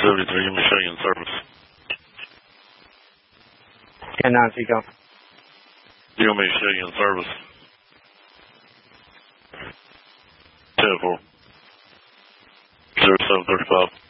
73, give me a shake in service. 10-9, Seacom. You want me to shake in service? 10-4. 0735.